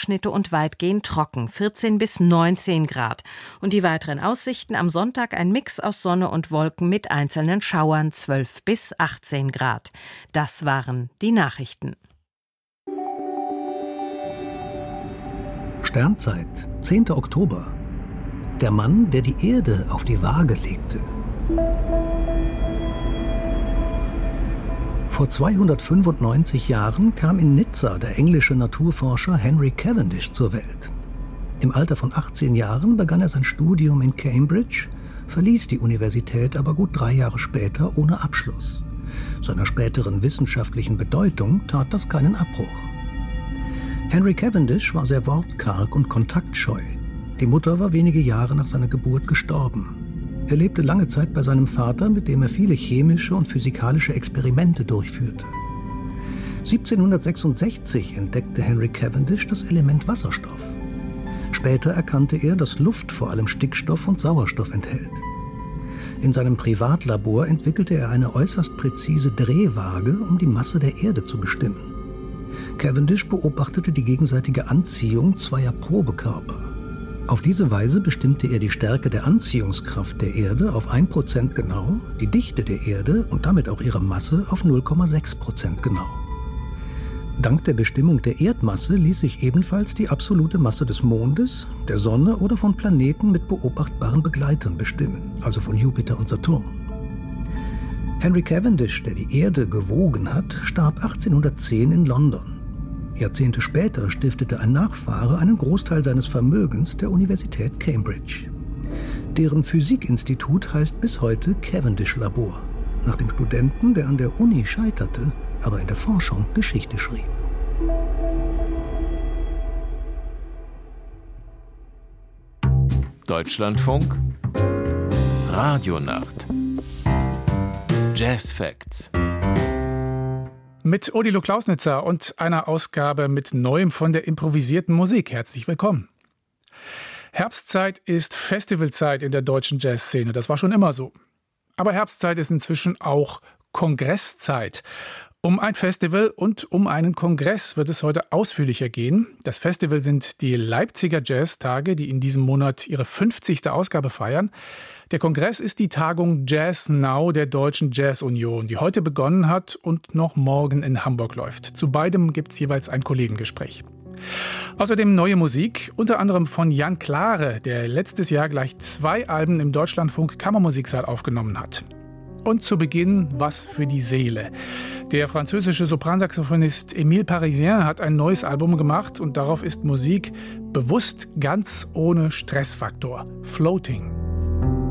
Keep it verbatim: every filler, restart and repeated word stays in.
Abschnitte und weitgehend trocken, vierzehn bis neunzehn Grad. Und die weiteren Aussichten: am Sonntag ein Mix aus Sonne und Wolken mit einzelnen Schauern, zwölf bis achtzehn Grad. Das waren die Nachrichten. Sternzeit, zehnter Oktober. Der Mann, der die Erde auf die Waage legte. Vor zweihundertfünfundneunzig Jahren kam in Nizza der englische Naturforscher Henry Cavendish zur Welt. Im Alter von achtzehn Jahren begann er sein Studium in Cambridge, verließ die Universität aber gut drei Jahre später ohne Abschluss. Seiner späteren wissenschaftlichen Bedeutung tat das keinen Abbruch. Henry Cavendish war sehr wortkarg und kontaktscheu. Die Mutter war wenige Jahre nach seiner Geburt gestorben. Er lebte lange Zeit bei seinem Vater, mit dem er viele chemische und physikalische Experimente durchführte. siebzehnhundertsechsundsechzig entdeckte Henry Cavendish das Element Wasserstoff. Später erkannte er, dass Luft vor allem Stickstoff und Sauerstoff enthält. In seinem Privatlabor entwickelte er eine äußerst präzise Drehwaage, um die Masse der Erde zu bestimmen. Cavendish beobachtete die gegenseitige Anziehung zweier Probekörper. Auf diese Weise bestimmte er die Stärke der Anziehungskraft der Erde auf ein Prozent genau, die Dichte der Erde und damit auch ihre Masse auf null Komma sechs Prozent genau. Dank der Bestimmung der Erdmasse ließ sich ebenfalls die absolute Masse des Mondes, der Sonne oder von Planeten mit beobachtbaren Begleitern bestimmen, also von Jupiter und Saturn. Henry Cavendish, der die Erde gewogen hat, starb achtzehnhundertzehn in London. Jahrzehnte später stiftete ein Nachfahre einen Großteil seines Vermögens der Universität Cambridge. Deren Physikinstitut heißt bis heute Cavendish-Labor, nach dem Studenten, der an der Uni scheiterte, aber in der Forschung Geschichte schrieb. Deutschlandfunk Radionacht Jazz Facts mit Odilo Klausnitzer und einer Ausgabe mit Neuem von der improvisierten Musik. Herzlich willkommen. Herbstzeit ist Festivalzeit in der deutschen Jazzszene. Das war schon immer so. Aber Herbstzeit ist inzwischen auch Kongresszeit. Um ein Festival und um einen Kongress wird es heute ausführlicher gehen. Das Festival sind die Leipziger Jazztage, die in diesem Monat ihre fünfzigste Ausgabe feiern. Der Kongress ist die Tagung Jazz Now der Deutschen Jazz-Union, die heute begonnen hat und noch morgen in Hamburg läuft. Zu beidem gibt es jeweils ein Kollegengespräch. Außerdem neue Musik, unter anderem von Jan Klare, der letztes Jahr gleich zwei Alben im Deutschlandfunk Kammermusiksaal aufgenommen hat. Und zu Beginn was für die Seele. Der französische Sopransaxophonist Émile Parisien hat ein neues Album gemacht und darauf ist Musik bewusst ganz ohne Stressfaktor. Floating.